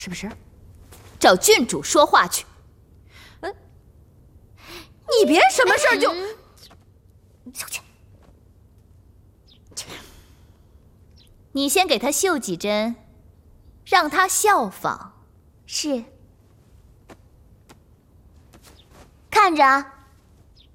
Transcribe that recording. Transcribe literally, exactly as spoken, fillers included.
是不是？ 找郡主说话去。 嗯，你别什么事儿就出去。你先给他绣几针，让他效仿。 是。看着啊。